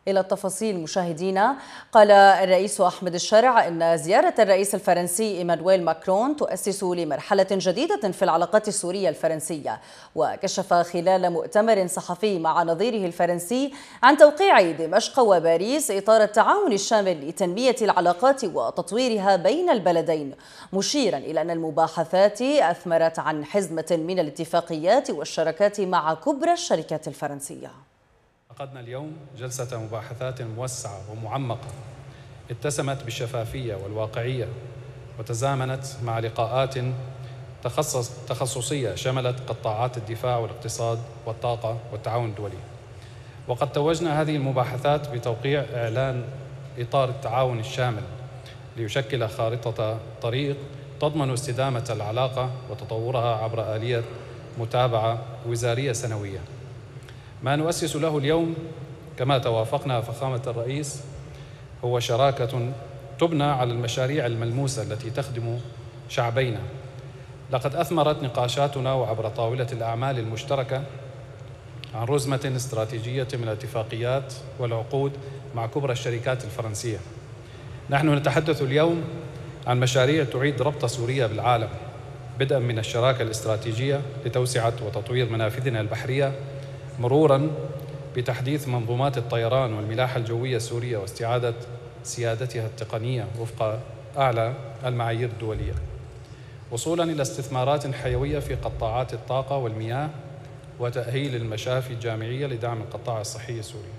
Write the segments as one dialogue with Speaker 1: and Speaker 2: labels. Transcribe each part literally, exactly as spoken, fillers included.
Speaker 1: إلى التفاصيل مشاهدينا. قال الرئيس أحمد الشارع إن زيارة الرئيس الفرنسي إيمانويل ماكرون تؤسس لمرحلة جديدة في العلاقات السورية الفرنسية. وكشف خلال مؤتمر صحفي مع نظيره الفرنسي عن توقيع دمشق وباريس إطار التعاون الشامل لتنمية العلاقات وتطويرها بين البلدين، مشيرا إلى أن المباحثات أثمرت عن حزمة من الاتفاقيات والشراكات مع كبرى الشركات الفرنسية.
Speaker 2: عقدنا اليوم جلسة مباحثات موسعة ومعمقة اتسمت بالشفافية والواقعية، وتزامنت مع لقاءات تخصص تخصصية شملت قطاعات الدفاع والاقتصاد والطاقة والتعاون الدولي. وقد توجنا هذه المباحثات بتوقيع إعلان إطار التعاون الشامل ليشكل خارطة طريق تضمن استدامة العلاقة وتطورها عبر آلية متابعة وزارية سنوية. ما نؤسس له اليوم كما توافقنا فخامة الرئيس هو شراكة تبنى على المشاريع الملموسة التي تخدم شعبينا. لقد أثمرت نقاشاتنا وعبر طاولة الأعمال المشتركة عن رزمة استراتيجية من الاتفاقيات والعقود مع كبرى الشركات الفرنسية. نحن نتحدث اليوم عن مشاريع تعيد ربط سوريا بالعالم، بدءا من الشراكة الاستراتيجية لتوسعة وتطوير منافذنا البحرية، مرورا بتحديث منظومات الطيران والملاحة الجوية السورية واستعادة سيادتها التقنية وفق أعلى المعايير الدولية، وصولا إلى استثمارات حيوية في قطاعات الطاقة والمياه وتأهيل المشافي الجامعية لدعم القطاع الصحي السوري.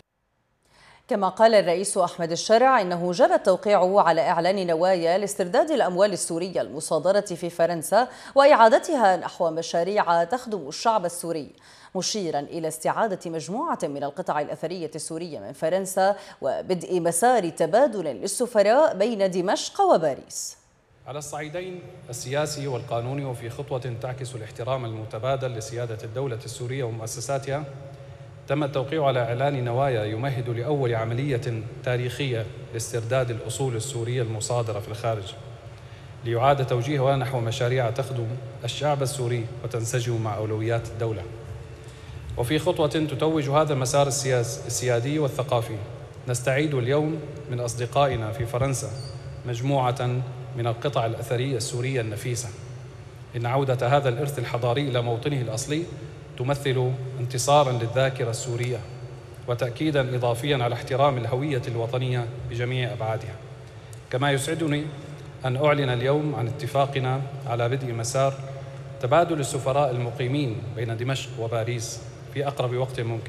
Speaker 1: كما قال الرئيس أحمد الشارع إنه جرى التوقيع على إعلان نوايا لاسترداد الأموال السورية المصادرة في فرنسا وإعادتها نحو مشاريع تخدم الشعب السوري، مشيرا إلى استعادة مجموعة من القطع الأثرية السورية من فرنسا وبدء مسار تبادل للسفراء بين دمشق وباريس.
Speaker 2: على الصعيدين السياسي والقانوني، وفي خطوة تعكس الاحترام المتبادل لسيادة الدولة السورية ومؤسساتها، تم التوقيع على إعلان نوايا يمهد لأول عملية تاريخية لاسترداد الأصول السورية المصادرة في الخارج، ليعاد توجيهها نحو مشاريع تخدم الشعب السوري وتنسجم مع أولويات الدولة. وفي خطوة تتوج هذا المسار السيادي والثقافي، نستعيد اليوم من أصدقائنا في فرنسا مجموعة من القطع الأثرية السورية النفيسة. إن عودة هذا الإرث الحضاري إلى موطنه الأصلي تمثل انتصاراً للذاكرة السورية وتأكيداً إضافياً على احترام الهوية الوطنية بجميع أبعادها. كما يسعدني أن أعلن اليوم عن اتفاقنا على بدء مسار تبادل السفراء المقيمين بين دمشق وباريس في أقرب وقت ممكن.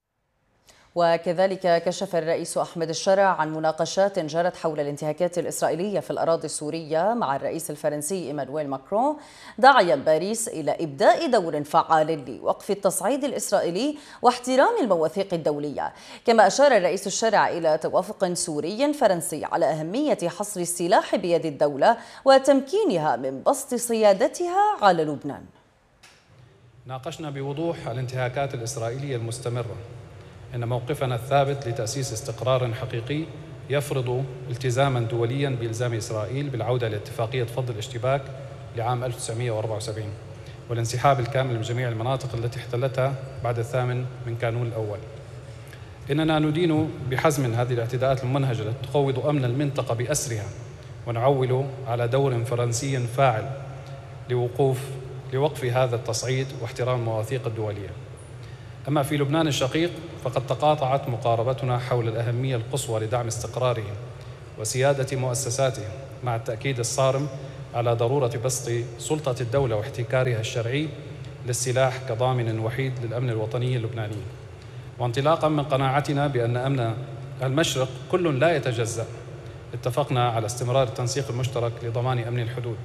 Speaker 1: وكذلك كشف الرئيس أحمد الشارع عن مناقشات جرت حول الانتهاكات الإسرائيلية في الأراضي السورية مع الرئيس الفرنسي إيمانويل ماكرون، داعيا باريس إلى إبداء دور فعال لوقف التصعيد الإسرائيلي واحترام المواثيق الدولية. كما أشار الرئيس الشارع إلى توافق سوري فرنسي على أهمية حصر السلاح بيد الدولة وتمكينها من بسط سيادتها على لبنان.
Speaker 2: ناقشنا بوضوح الانتهاكات الإسرائيلية المستمرة. إن موقفنا الثابت لتأسيس استقرار حقيقي يفرض التزاما دوليا بإلزام إسرائيل بالعودة لاتفاقية فض الاشتباك لعام ألف وتسعمئة وأربعة وسبعين والانسحاب الكامل من جميع المناطق التي احتلتها بعد الثامن من كانون الأول. إننا ندين بحزم هذه الاعتداءات الممنهجة التي تقوض أمن المنطقة بأسرها، ونعول على دور فرنسي فاعل لوقوف لوقف هذا التصعيد واحترام المواثيق الدولية. أما في لبنان الشقيق فقد تقاطعت مقاربتنا حول الأهمية القصوى لدعم استقراره وسيادة مؤسساته، مع التأكيد الصارم على ضرورة بسط سلطة الدولة واحتكارها الشرعي للسلاح كضامن وحيد للأمن الوطني اللبناني. وانطلاقا من قناعتنا بأن أمن المشرق كل لا يتجزأ، اتفقنا على استمرار التنسيق المشترك لضمان أمن الحدود.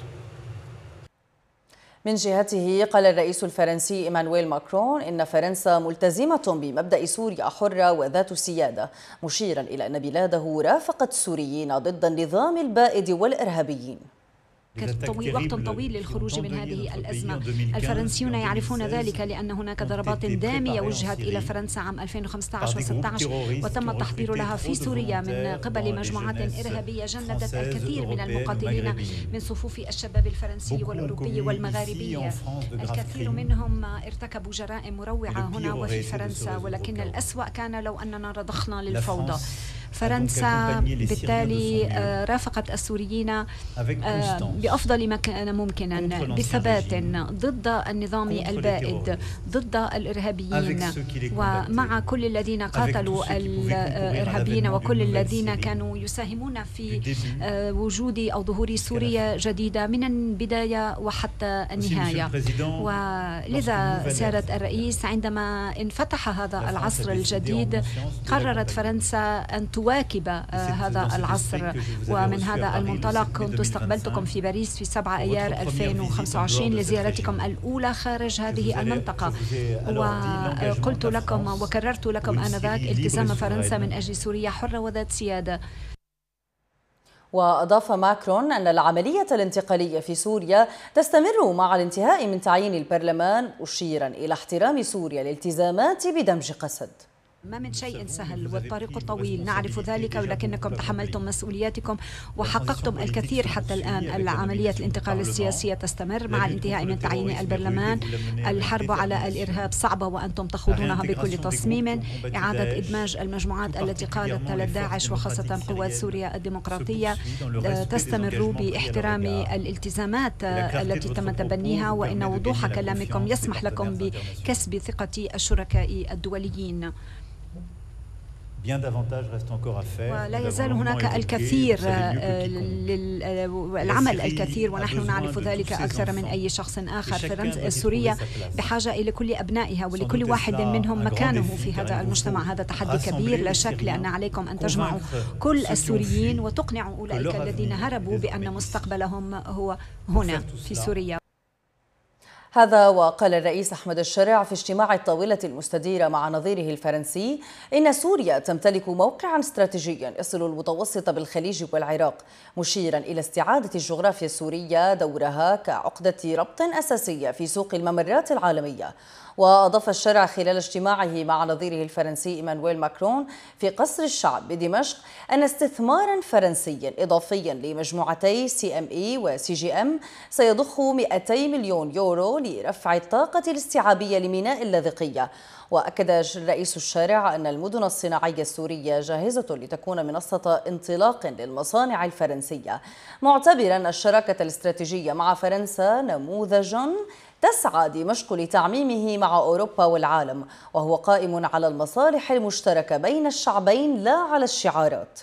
Speaker 1: من جهته قال الرئيس الفرنسي إيمانويل ماكرون إن فرنسا ملتزمة بمبدأ سوريا حرة وذات السيادة، مشيرا إلى أن بلاده رافقت السوريين ضد النظام البائد والإرهابيين.
Speaker 3: طويل وقت طويل للخروج من هذه الأزمة. الفرنسيون يعرفون ذلك لأن هناك ضربات دامية وجهت إلى فرنسا عام ألفين وخمسة عشر وستة عشر وتم التحضير لها في سوريا من قبل مجموعات إرهابية جندت الكثير من المقاتلين من صفوف الشباب الفرنسي والأوروبي والمغاربي. الكثير منهم ارتكبوا جرائم مروعة هنا وفي فرنسا، ولكن الأسوأ كان لو أننا رضخنا للفوضى. فرنسا بالتالي رافقت السوريين بأفضل ما كان ممكنا بثبات ضد النظام البائد، ضد الإرهابيين، ومع كل الذين قاتلوا الإرهابيين وكل الذين كانوا يساهمون في وجود أو ظهور سوريا جديدة من البداية وحتى النهاية. ولذا سيادة الرئيس عندما انفتح هذا العصر الجديد قررت فرنسا أن تواكب هذا العصر، ومن هذا المنطلق كنت استقبلتكم في باريس في سبعة أيار ألفين وخمسة وعشرين لزيارتكم الأولى خارج هذه المنطقة، وقلت لكم وكررت لكم آنذاك التزام فرنسا من أجل سوريا حرة وذات سيادة.
Speaker 1: وأضاف ماكرون أن العملية الانتقالية في سوريا تستمر مع الانتهاء من تعيين البرلمان، مشيرا إلى احترام سوريا الالتزامات بدمج قسد.
Speaker 3: ما من شيء سهل والطريق طويل، نعرف ذلك، ولكنكم تحملتم مسؤولياتكم وحققتم الكثير حتى الآن. العملية الانتقال السياسية تستمر مع الانتهاء من تعيين البرلمان. الحرب على الإرهاب صعبة وأنتم تخوضونها بكل تصميم. إعادة إدماج المجموعات التي قادت لداعش وخاصة قوات سوريا الديمقراطية تستمر باحترام الالتزامات التي تم تبنيها، وإن وضوح كلامكم يسمح لكم بكسب ثقة الشركاء الدوليين. ولا يزال هناك الكثير للعمل الكثير، ونحن نعرف ذلك أكثر من أي شخص آخر. سوريا بحاجة إلى كل أبنائها ولكل واحد منهم مكانه في هذا المجتمع. هذا تحدي كبير لا شك، لأن عليكم أن تجمعوا كل السوريين وتقنعوا أولئك الذين هربوا بأن مستقبلهم هو هنا في سوريا.
Speaker 1: هذا وقال الرئيس أحمد الشرع في اجتماع الطاولة المستديرة مع نظيره الفرنسي إن سوريا تمتلك موقعا استراتيجيا يصل المتوسط بالخليج والعراق، مشيرا إلى استعادة الجغرافيا السورية دورها كعقدة ربط أساسية في سوق الممرات العالمية. وأضاف الشرع خلال اجتماعه مع نظيره الفرنسي إيمانويل ماكرون في قصر الشعب بدمشق أن استثمارا فرنسيا إضافيا لمجموعتي سي ام اي وسي جي ام سيضخ مئتي مليون يورو لرفع الطاقة الاستيعابية لميناء اللاذقية. وأكد رئيس الشارع أن المدن الصناعية السورية جاهزة لتكون منصة انطلاق للمصانع الفرنسية، معتبرا الشراكة الاستراتيجية مع فرنسا نموذجا تسعى دمشق لتعميمه مع أوروبا والعالم، وهو قائم على المصالح المشتركة بين الشعبين لا على الشعارات.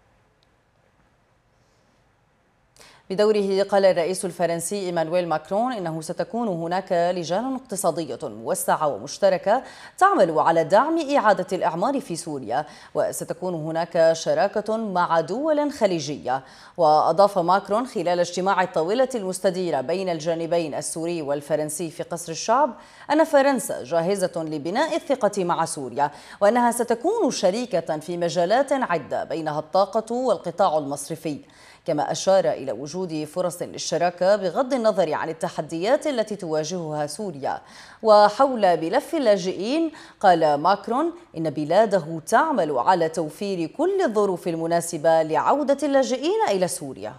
Speaker 1: بدوره قال الرئيس الفرنسي إيمانويل ماكرون إنه ستكون هناك لجان اقتصادية موسعة ومشتركة تعمل على دعم إعادة الإعمار في سوريا، وستكون هناك شراكة مع دول خليجية. وأضاف ماكرون خلال اجتماع الطاولة المستديرة بين الجانبين السوري والفرنسي في قصر الشعب أن فرنسا جاهزة لبناء الثقة مع سوريا، وأنها ستكون شريكة في مجالات عدة بينها الطاقة والقطاع المصرفي. كما أشار إلى وجود فرص للشراكة بغض النظر عن التحديات التي تواجهها سوريا. وحول ملف اللاجئين قال ماكرون إن بلاده تعمل على توفير كل الظروف المناسبة لعودة اللاجئين إلى سوريا.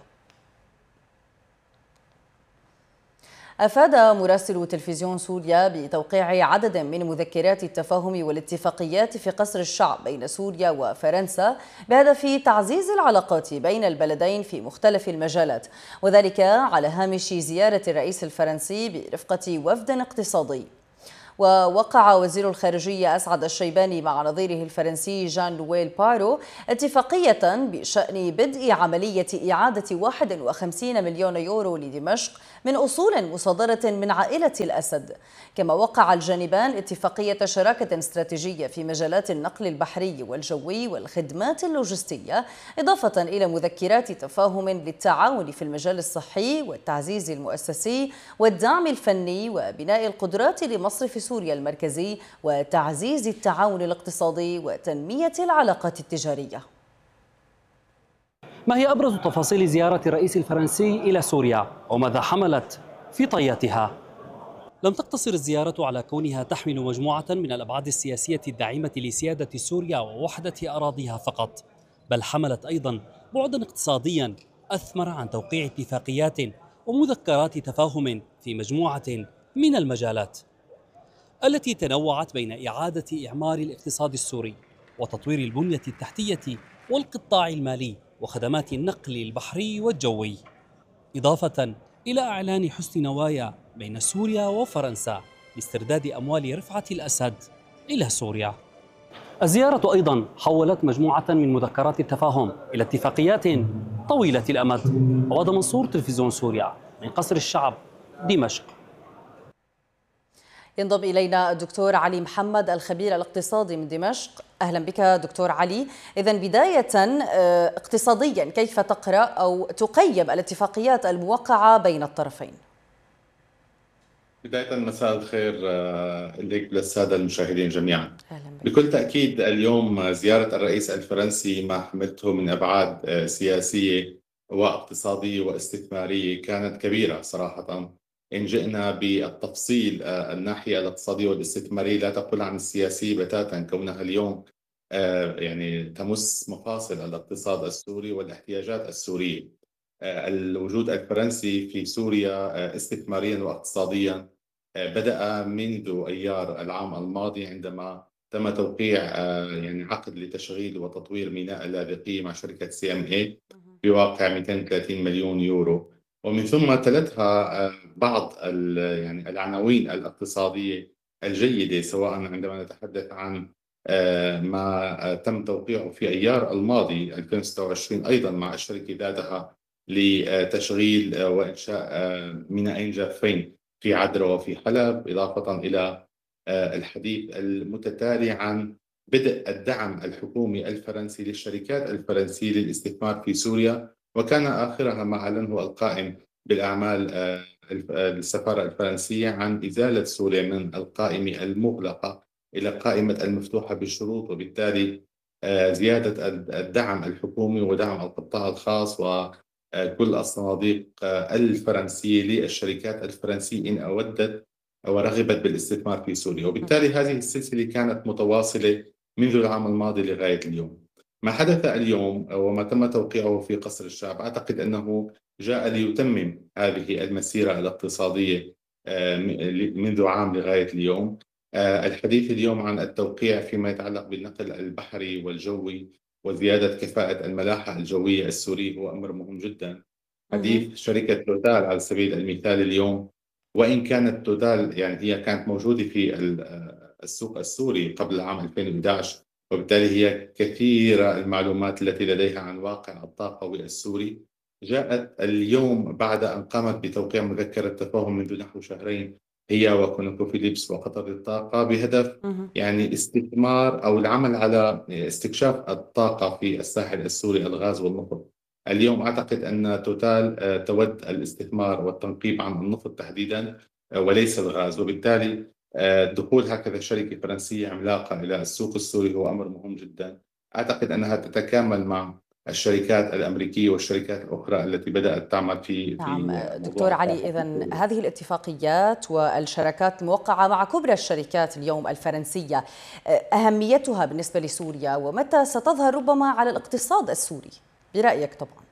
Speaker 1: أفاد مراسل تلفزيون سوريا بتوقيع عدد من مذكرات التفاهم والاتفاقيات في قصر الشعب بين سوريا وفرنسا بهدف تعزيز العلاقات بين البلدين في مختلف المجالات، وذلك على هامش زيارة الرئيس الفرنسي برفقة وفد اقتصادي. ووقع وزير الخارجية أسعد الشيباني مع نظيره الفرنسي جان لويل بارو اتفاقية بشأن بدء عملية إعادة واحد وخمسين مليون يورو لدمشق من أصول مصادرة من عائلة الأسد. كما وقع الجانبان اتفاقية شراكة استراتيجية في مجالات النقل البحري والجوي والخدمات اللوجستية، إضافة إلى مذكرات تفاهم للتعاون في المجال الصحي والتعزيز المؤسسي والدعم الفني وبناء القدرات لمصرف سوريا المركزي وتعزيز التعاون الاقتصادي وتنمية العلاقات التجارية.
Speaker 4: ما هي أبرز تفاصيل زيارة الرئيس الفرنسي إلى سوريا وماذا حملت في طياتها؟ لم تقتصر الزيارة على كونها تحمل مجموعة من الأبعاد السياسية الداعمة لسيادة سوريا ووحدة أراضيها فقط، بل حملت أيضا بعدا اقتصاديا أثمر عن توقيع اتفاقيات ومذكرات تفاهم في مجموعة من المجالات التي تنوعت بين إعادة إعمار الاقتصاد السوري وتطوير البنية التحتية والقطاع المالي وخدمات النقل البحري والجوي، إضافة إلى إعلان حسن نوايا بين سوريا وفرنسا لاسترداد أموال رفعت الأسد إلى سوريا. الزيارة أيضا حولت مجموعة من مذكرات التفاهم إلى اتفاقيات طويلة الأمد. عواد منصور، تلفزيون سوريا، من قصر الشعب، دمشق.
Speaker 1: ينضم إلينا الدكتور علي محمد الخبير الاقتصادي من دمشق. أهلا بك دكتور علي. إذن بداية اقتصاديا كيف تقرأ أو تقيم الاتفاقيات الموقعة بين الطرفين؟
Speaker 5: بداية مساء الخير لك وللسادة المشاهدين جميعا. بكل تأكيد اليوم زيارة الرئيس الفرنسي ما حملته من أبعاد سياسية واقتصادية واستثمارية كانت كبيرة صراحة. إن جئنا بالتفصيل الناحية الاقتصادية والاستثمارية لا تقل عن السياسية بتاتا، كونها اليوم يعني تمس مفاصل الاقتصاد السوري والاحتياجات السورية. الوجود الفرنسي في سوريا استثماريا واقتصاديا بدأ منذ أيار العام الماضي عندما تم توقيع يعني عقد لتشغيل وتطوير ميناء اللاذقية مع شركة سي ام اي بواقع مئتين وثلاثين مليون يورو، ومن ثم تلتها بعض يعني العناوين الاقتصادية الجيدة، سواء عندما نتحدث عن ما تم توقيعه في أيار الماضي ألفين وستة وعشرين أيضا مع الشركة ذاتها لتشغيل وإنشاء ميناءين جافين في عدرا وفي حلب، إضافة إلى الحديث المتتالي عن بدء الدعم الحكومي الفرنسي للشركات الفرنسية للاستثمار في سوريا، وكان آخرها ما أعلنه القائم بالأعمال السفارة الفرنسية عن إزالة سوريا من القائمة المغلقة إلى قائمة المفتوحة بالشروط، وبالتالي زيادة الدعم الحكومي ودعم القطاع الخاص وكل الصناديق الفرنسية للشركات الفرنسية إن أودت ورغبت بالاستثمار في سوريا. وبالتالي هذه السلسلة كانت متواصلة منذ العام الماضي لغاية اليوم. ما حدث اليوم وما تم توقيعه في قصر الشعب أعتقد أنه جاء ليتمم هذه المسيرة الاقتصادية منذ عام لغاية اليوم. الحديث اليوم عن التوقيع فيما يتعلق بالنقل البحري والجوي وزيادة كفاءة الملاحة الجوية السورية هو أمر مهم جدا. حديث شركة توتال على سبيل المثال اليوم، وإن كانت توتال يعني هي كانت موجودة في السوق السوري قبل عام ألفين وأحد عشر، وبالتالي هي كثيرة المعلومات التي لديها عن واقع الطاقوي السوري، جاءت اليوم بعد أن قامت بتوقيع مذكرة تفاهم منذ نحو شهرين هي وكونوكو فيليبس وقطر للطاقة بهدف يعني استثمار أو العمل على استكشاف الطاقة في الساحل السوري، الغاز والنفط. اليوم أعتقد أن توتال تود الاستثمار والتنقيب عن النفط تحديدا وليس الغاز، وبالتالي دخول هكذا شركة فرنسية عملاقة إلى السوق السوري هو أمر مهم جدا. أعتقد أنها تتكامل مع الشركات الأمريكية والشركات الأخرى التي بدأت تعمل في
Speaker 1: نعم في دكتور علي، إذن هذه الاتفاقيات والشراكات الموقعة مع كبرى الشركات اليوم الفرنسية أهميتها بالنسبة لسوريا ومتى ستظهر ربما على الاقتصاد السوري برأيك طبعا؟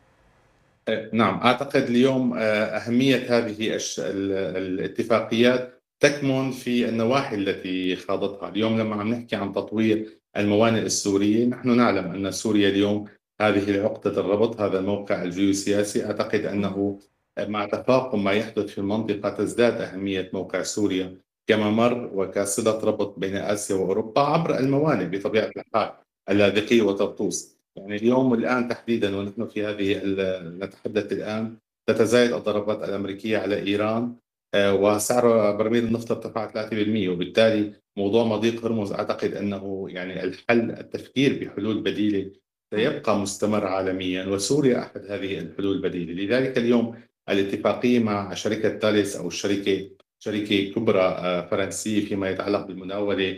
Speaker 5: نعم، أعتقد اليوم أهمية هذه الاتفاقيات تكمن في النواحي التي خاضتها. اليوم لما عم نحكي عن تطوير الموانئ السورية، نحن نعلم أن سوريا اليوم هذه عقدة الربط، هذا الموقع الجيوسياسي. أعتقد أنه مع تفاقم ما يحدث في المنطقة تزداد أهمية موقع سوريا كممر وكصلة ربط بين آسيا وأوروبا عبر الموانئ بطبيعة الحال اللاذقية وطرطوس. يعني اليوم والآن تحديدا ونحن في هذه نتحدث الآن تتزايد الضربات الأمريكية على إيران وسعر برميل النفط ارتفع ثلاثة بالمئة، وبالتالي موضوع مضيق هرمز أعتقد أنه يعني الحل التفكير بحلول بديلة سيبقى مستمر عالميا، وسوريا أحد هذه الحلول البديلة. لذلك اليوم الاتفاقية مع شركة ثالث أو الشركة شركة كبرى فرنسية فيما يتعلق بالمناولة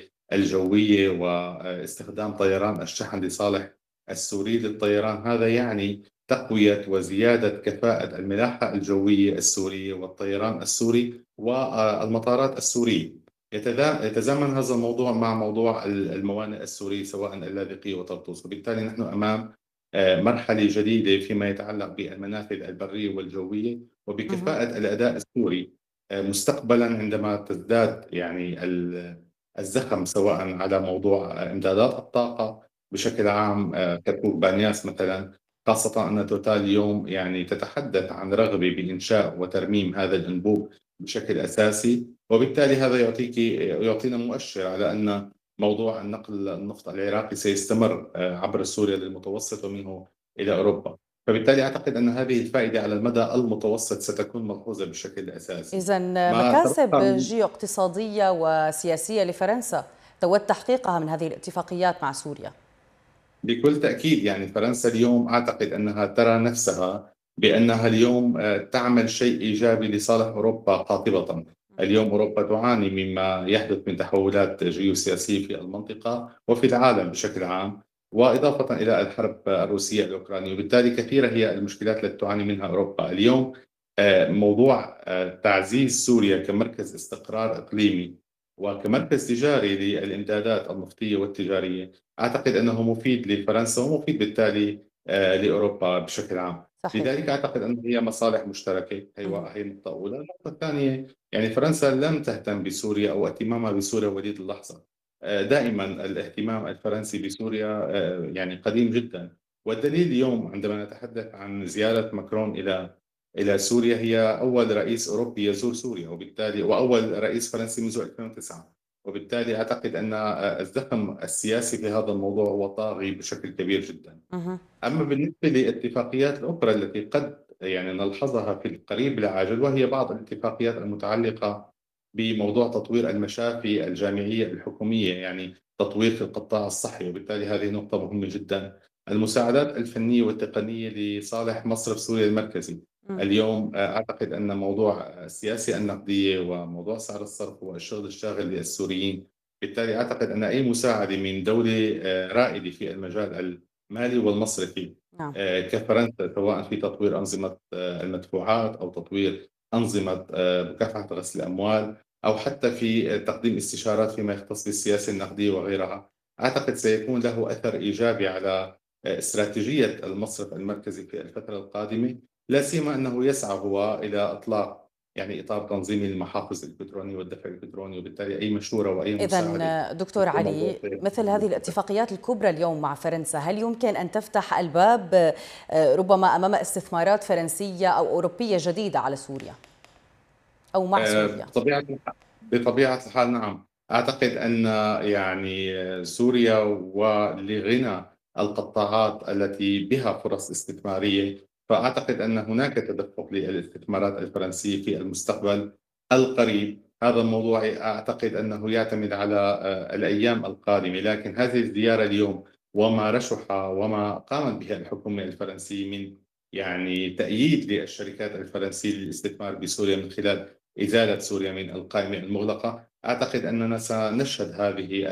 Speaker 5: الجوية واستخدام طيران الشحن لصالح السوري للطيران، هذا يعني تقوية وزيادة كفاءة الملاحة الجوية السورية والطيران السوري والمطارات السورية. يتزامن هذا الموضوع مع موضوع الموانئ السورية سواء اللاذقية وطرطوس، وبالتالي نحن أمام مرحلة جديدة فيما يتعلق بالمنافذ البرية والجوية وبكفاءة الأداء السوري مستقبلا عندما تزداد يعني الزخم سواء على موضوع إمدادات الطاقة بشكل عام كركوك بانياس مثلا، خاصة أن توتال اليوم يعني تتحدث عن رغبة بإنشاء وترميم هذا الأنبوب بشكل أساسي، وبالتالي هذا يعطيك يعطينا مؤشر على أن موضوع النقل النفط العراقي سيستمر عبر سوريا للمتوسط ومنه إلى أوروبا. فبالتالي أعتقد أن هذه الفائدة على المدى المتوسط ستكون ملحوظة بشكل أساسي.
Speaker 1: إذن مكاسب جيو اقتصادية وسياسية لفرنسا تود تحقيقها من هذه الاتفاقيات مع سوريا.
Speaker 5: بكل تأكيد، يعني فرنسا اليوم أعتقد أنها ترى نفسها بأنها اليوم تعمل شيء إيجابي لصالح أوروبا قاطبة. اليوم أوروبا تعاني مما يحدث من تحولات جيوسياسية في المنطقة وفي العالم بشكل عام، وإضافة إلى الحرب الروسية الأوكرانية، وبالتالي كثيرة هي المشكلات التي تعاني منها أوروبا اليوم. موضوع تعزيز سوريا كمركز استقرار إقليمي وكمركز تجاري للإمدادات النفطية والتجارية أعتقد أنه مفيد لفرنسا ومفيد بالتالي لأوروبا بشكل عام. صحيح. لذلك أعتقد أن هي مصالح مشتركة. هي هي نقطة أولى. النقطة الثانية يعني فرنسا لم تهتم بسوريا أو اهتمامها بسوريا وليد اللحظة. دائما الاهتمام الفرنسي بسوريا يعني قديم جدا، والدليل اليوم عندما نتحدث عن زيارة ماكرون إلى إلى سوريا، هي أول رئيس أوروبي يزور سوريا وبالتالي وأول رئيس فرنسي منذ ألفين وتسعة، وبالتالي أعتقد أن الزخم السياسي في هذا الموضوع هو طاغي بشكل كبير جدا. أما بالنسبة للاتفاقيات الأخرى التي قد يعني نلحظها في القريب العاجل، وهي بعض الاتفاقيات المتعلقة بموضوع تطوير المشافي الجامعية الحكومية، يعني تطوير في القطاع الصحي، وبالتالي هذه نقطة مهمة جدا. المساعدات الفنية والتقنية لصالح مصرف سوريا المركزي. م. اليوم أعتقد أن موضوع السياسة النقدية وموضوع سعر الصرف هو الشغل الشاغل للسوريين، بالتالي أعتقد أن أي مساعدة من دولة رائدة في المجال المالي والمصرفي نعم. كفرنسا سواء في تطوير أنظمة المدفوعات أو تطوير أنظمة مكافحة غسل الأموال أو حتى في تقديم استشارات فيما يختص بالسياسة النقدية وغيرها، أعتقد سيكون له أثر إيجابي على استراتيجية المصرف المركزي في الفترة القادمة، لا سيما أنه يسعى هو إلى إطلاق يعني إطار تنظيمي للمحافظ الإلكتروني والدفع الإلكتروني، وبالتالي أي مشورة وأي مساعدة.
Speaker 1: إذن دكتور علي، مثل هذه الاتفاقيات الكبرى اليوم مع فرنسا هل يمكن أن تفتح الباب ربما أمام استثمارات فرنسية أو أوروبية جديدة على سوريا أو مع سوريا؟
Speaker 5: بطبيعة بطبيعة الحال نعم. أعتقد أن يعني سوريا ولغنى القطاعات التي بها فرص استثمارية، فأعتقد أن هناك تدفق للاستثمارات الفرنسية في المستقبل القريب. هذا الموضوع أعتقد أنه يعتمد على الأيام القادمة، لكن هذه الزيارة اليوم وما رشح وما قامت به الحكومة الفرنسية من يعني تأييد للشركات الفرنسية للاستثمار بسوريا من خلال إزالة سوريا من القائمة المغلقة، أعتقد أننا سنشهد هذه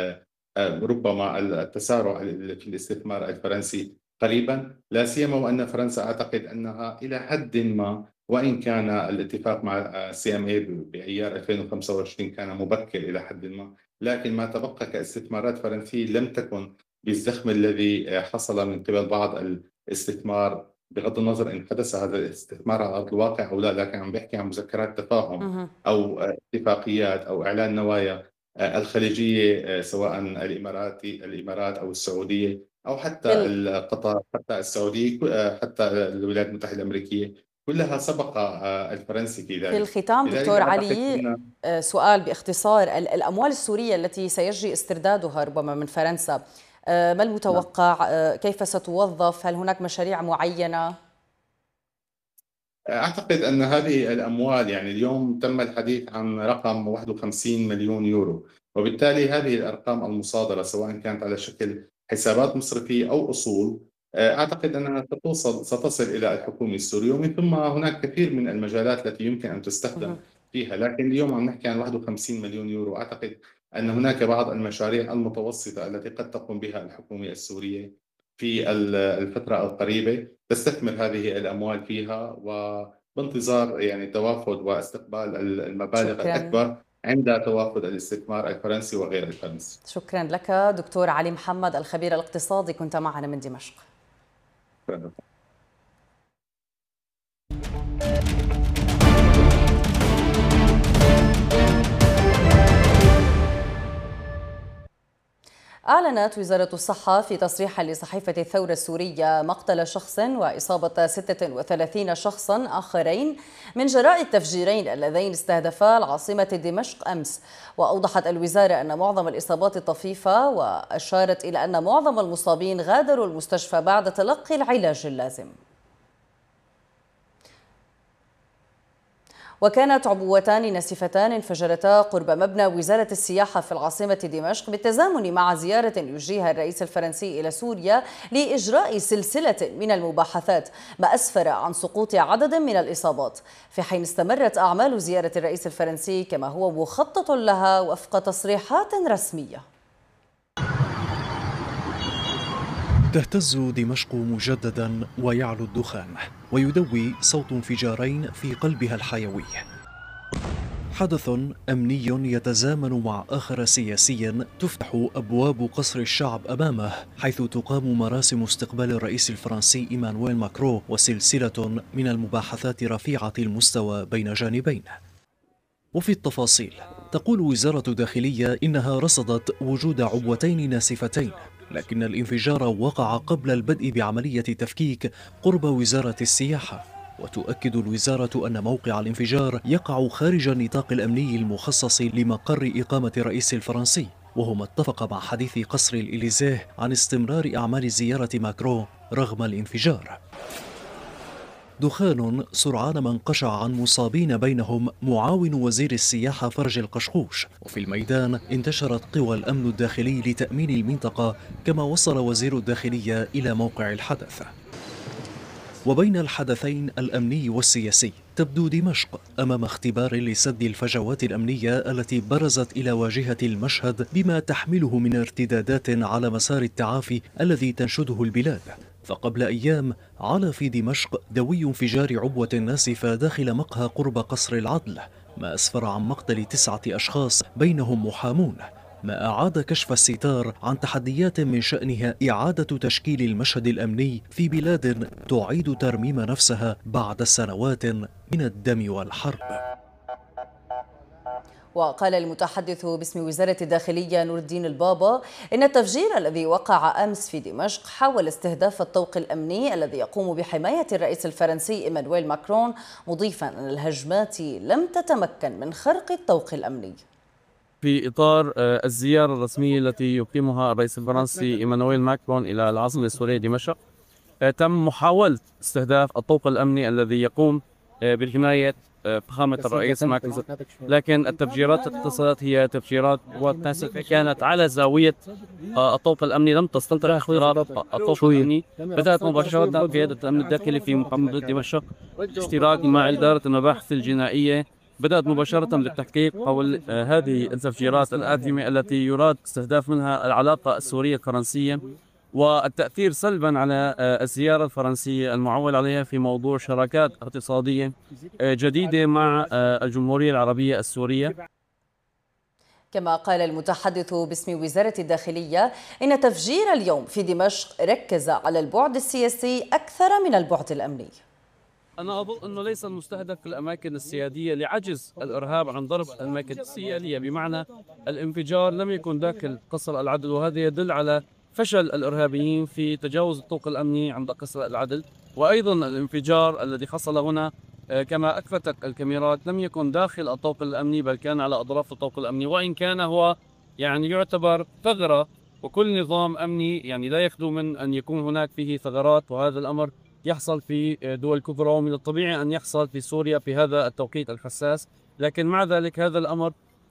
Speaker 5: ربما التسارع في الاستثمار الفرنسي قريبا، لا سيما وأن فرنسا أعتقد أنها إلى حد ما، وإن كان الاتفاق مع سي ام اي بأيار ألفين وخمسة وعشرين كان مبكر إلى حد ما، لكن ما تبقى كاستثمارات فرنسية لم تكن بالزخم الذي حصل من قبل بعض الاستثمار، بغض النظر إن حدث هذا الاستثمار على أرض الواقع أو لا، لكن عم بحكي عن مذكرات تفاهم أو اتفاقيات أو إعلان نوايا الخليجية سواء الإماراتي الإمارات أو السعودية أو حتى قطر حتى السعودية حتى الولايات المتحدة الأمريكية، كلها سبق الفرنسي في ذلك.
Speaker 1: في الختام دكتور علي، سؤال باختصار، الأموال السورية التي سيجري استردادها ربما من فرنسا ما المتوقع؟ كيف ستوظف؟ هل هناك مشاريع معينة؟
Speaker 5: أعتقد أن هذه الأموال يعني اليوم تم الحديث عن رقم واحد وخمسين مليون يورو، وبالتالي هذه الأرقام المصادرة سواء كانت على شكل حسابات مصرفية أو أصول، أعتقد أنها ستوصل ستصل إلى الحكومة السورية، ومن ثم هناك كثير من المجالات التي يمكن أن تستخدم فيها، لكن اليوم عم نحكي عن واحد وخمسين مليون يورو. أعتقد أن هناك بعض المشاريع المتوسطة التي قد تقوم بها الحكومة السورية في الفترة القريبة تستثمر هذه الأموال فيها، وبانتظار يعني توافد واستقبال المبالغ
Speaker 1: شكراً.
Speaker 5: الأكبر عند توافد الاستثمار الفرنسي وغير الفرنسي.
Speaker 1: شكرا لك دكتور علي محمد الخبير الاقتصادي، كنت معنا من دمشق.
Speaker 5: شكراً.
Speaker 1: أعلنت وزارة الصحة في تصريح لصحيفة الثورة السورية مقتل شخص وإصابة ستة وثلاثين شخصا آخرين من جراء التفجيرين اللذين استهدفا العاصمة دمشق أمس. وأوضحت الوزارة أن معظم الإصابات طفيفة، وأشارت إلى أن معظم المصابين غادروا المستشفى بعد تلقي العلاج اللازم. وكانت عبوتان ناسفتان انفجرتا قرب مبنى وزارة السياحة في العاصمة دمشق بالتزامن مع زيارة يجريها الرئيس الفرنسي إلى سوريا لإجراء سلسلة من المباحثات، ما أسفر عن سقوط عدد من الإصابات، في حين استمرت أعمال زيارة الرئيس الفرنسي كما هو مخطط لها وفق تصريحات رسمية.
Speaker 6: تهتز دمشق مجددا ويعلو الدخان ويدوي صوت انفجارين في قلبها الحيوي. حدث أمني يتزامن مع آخر سياسي تفتح أبواب قصر الشعب أمامه، حيث تقام مراسم استقبال الرئيس الفرنسي إيمانويل ماكرون وسلسلة من المباحثات رفيعة المستوى بين جانبين. وفي التفاصيل تقول وزارة الداخلية إنها رصدت وجود عبوتين ناسفتين، لكن الانفجار وقع قبل البدء بعملية تفكيك قرب وزارة السياحة. وتؤكد الوزارة أن موقع الانفجار يقع خارج النطاق الأمني المخصص لمقر إقامة الرئيس الفرنسي، وهو ما اتفق مع حديث قصر الإليزيه عن استمرار أعمال زيارة ماكرون رغم الانفجار. دخان سرعان ما انقشع عن مصابين بينهم معاون وزير السياحة فرج القشقوش. وفي الميدان انتشرت قوى الأمن الداخلي لتأمين المنطقة، كما وصل وزير الداخلية إلى موقع الحدث. وبين الحدثين الأمني والسياسي تبدو دمشق أمام اختبار لسد الفجوات الأمنية التي برزت إلى واجهة المشهد بما تحمله من ارتدادات على مسار التعافي الذي تنشده البلاد. فقبل أيام علا في دمشق دوي انفجار عبوة ناسفة داخل مقهى قرب قصر العدل، ما أسفر عن مقتل تسعة أشخاص بينهم محامون، ما أعاد كشف الستار عن تحديات من شأنها إعادة تشكيل المشهد الأمني في بلاد تعيد ترميم نفسها بعد سنوات من الدم والحرب.
Speaker 1: وقال المتحدث باسم وزارة الداخلية نور الدين البابا إن التفجير الذي وقع أمس في دمشق حاول استهداف الطوق الأمني الذي يقوم بحماية الرئيس الفرنسي إيمانويل ماكرون، مضيفا أن الهجمات لم تتمكن من خرق الطوق الأمني.
Speaker 7: في إطار الزيارة الرسمية التي يقيمها الرئيس الفرنسي إيمانويل ماكرون إلى العاصمة السورية دمشق، تم محاولة استهداف الطوق الأمني الذي يقوم بالحماية فخامة الرئيس ماكرون، لكن التفجيرات التي اتصلت هي تفجيرات ناسفة كانت على زاوية الطوق الأمني، لم تستطع اختراق الطوق الأمني. بدأت مباشرة قيادة الأمن الداخلي في محافظة دمشق اشتراك مع إدارة المباحث الجنائية، بدأت مباشرة بالتحقيق حول هذه التفجيرات الآثمة التي يراد استهداف منها العلاقة السورية الفرنسية والتأثير سلبا على الزيارة الفرنسية المعول عليها في موضوع شراكات اقتصادية جديدة مع الجمهورية العربية السورية.
Speaker 1: كما قال المتحدث باسم وزارة الداخلية إن تفجير اليوم في دمشق ركز على البعد السياسي أكثر من البعد الأمني.
Speaker 7: أنا أظن أنه ليس المستهدف الأماكن السيادية لعجز الإرهاب عن ضرب الأماكن السيادية، بمعنى الانفجار لم يكن داخل قصر العدل، وهذا يدل على فشل الإرهابيين في تجاوز الطوق الأمني عند قصر العدل. وأيضا الانفجار الذي حصل هنا كما أثبتت الكاميرات لم يكن داخل الطوق الأمني، بل كان على أطراف الطوق الأمني، وإن كان هو يعني يعتبر ثغرة، وكل نظام أمني يعني لا يخلو من أن يكون هناك فيه ثغرات، وهذا الأمر يحصل في دول كبرى ومن الطبيعي أن يحصل في سوريا في هذا التوقيت الحساس. لكن مع ذلك هذا الأمر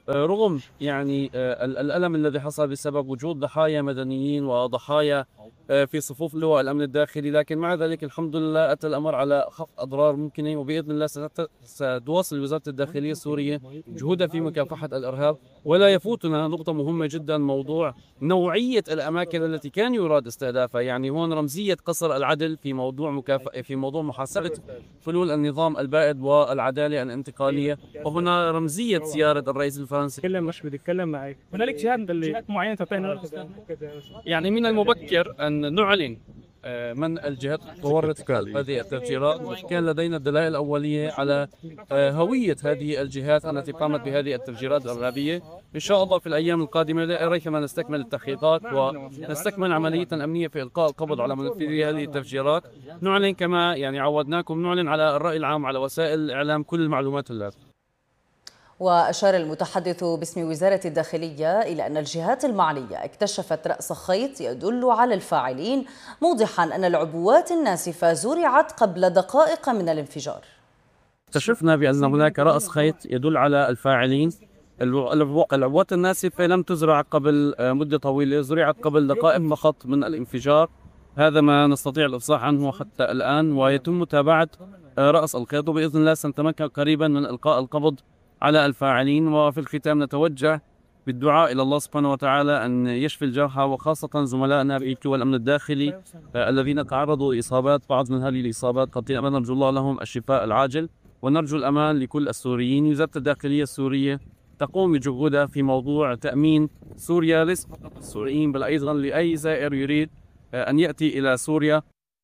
Speaker 7: رغم يعني الألم الذي حصل بسبب وجود ضحايا مدنيين وضحايا في صفوف لواء الأمن الداخلي، لكن مع ذلك الحمد لله أتى الأمر على خفض أضرار ممكنة، وبإذن الله ستواصل وزارة الداخلية السورية جهودها في مكافحة الإرهاب. ولا يفوتنا نقطة مهمة جدا، موضوع نوعية الأماكن التي كان يراد استهدافها. يعني هون رمزية قصر العدل في موضوع مكافحة في موضوع محاسبة فلول النظام البائد والعدالة الانتقالية، وهنا رمزية زيارة الرئيس الفرنسي.
Speaker 8: تكلم مش بتتكلم معي، هنالك جهات معينة تعطينا.
Speaker 7: يعني من المبكر أن نعلن من الجهات تورط هذه التفجيرات. كان لدينا الدلائل الأولية على هوية هذه الجهات التي قامت بهذه التفجيرات الإرهابية. إن شاء الله في الأيام القادمة ريثما نستكمل التحقيقات ونستكمل عملية أمنية في إلقاء القبض على منفذي هذه التفجيرات. نعلن كما يعني عودناكم، نعلن على الرأي العام على وسائل الإعلام كل المعلومات اللازمة.
Speaker 1: وأشار المتحدث باسم وزارة الداخلية إلى أن الجهات المعنية اكتشفت رأس خيط يدل على الفاعلين، موضحا أن العبوات الناسفة زرعت قبل دقائق من الانفجار.
Speaker 7: اكتشفنا بأن هناك رأس خيط يدل على الفاعلين. العبوات الناسفة لم تزرع قبل مدة طويلة، زرعت قبل دقائق فقط من الانفجار. هذا ما نستطيع الإفصاح عنه حتى الآن، ويتم متابعة رأس الخيط، وبإذن الله سنتمكن قريبا من إلقاء القبض على الفاعلين. وفي الختام نتوجه بالدعاء إلى الله سبحانه وتعالى أن يشفي الجرحى، وخاصة زملائنا في لواء الأمن الداخلي الذين تعرضوا لإصابات، بعض من هذه الإصابات قتيلة. نرجو الله لهم الشفاء العاجل، ونرجو الأمان لكل السوريين. وزارة الداخلية السورية تقوم بجهودها في موضوع تأمين سوريا ليس فقط السوريين بل أيضا لأي زائر يريد أن يأتي إلى سوريا.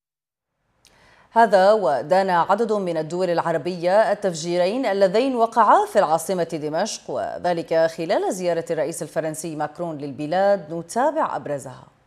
Speaker 1: هذا ودان عدد من الدول العربية التفجيرين اللذين وقعا في العاصمة دمشق، وذلك خلال زيارة الرئيس الفرنسي ماكرون للبلاد. نتابع أبرزها.